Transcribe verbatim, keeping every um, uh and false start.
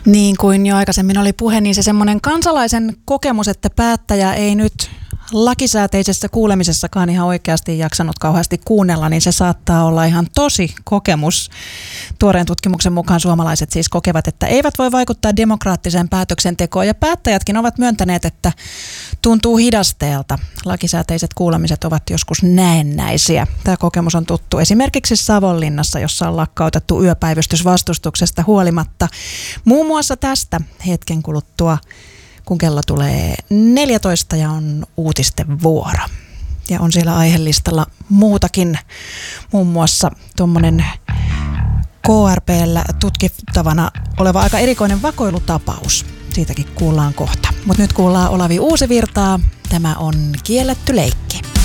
Niin kuin jo aikaisemmin oli puhe, niin se semmoinen kansalaisen kokemus, että päättäjä ei nyt lakisääteisessä kuulemisessakaan ihan oikeasti jaksanut kauheasti kuunnella, niin se saattaa olla ihan tosi kokemus. Tuoreen tutkimuksen mukaan suomalaiset siis kokevat, että eivät voi vaikuttaa demokraattiseen päätöksentekoon, ja päättäjätkin ovat myöntäneet, että tuntuu hidasteelta. Lakisääteiset kuulemiset ovat joskus näennäisiä. Tämä kokemus on tuttu esimerkiksi Savonlinnassa, jossa on lakkautettu yöpäivystys vastustuksesta huolimatta. Muun muassa tästä hetken kuluttua, kun kello tulee neljätoista ja on uutisten vuoro. Ja on siellä aihelistalla muutakin, muun muassa tuommoinen K R P:llä tutkittavana oleva aika erikoinen vakoilutapaus. Siitäkin kuullaan kohta. Mutta nyt kuullaan Olavi Uusivirtaa. Tämä on Kielletty leikki.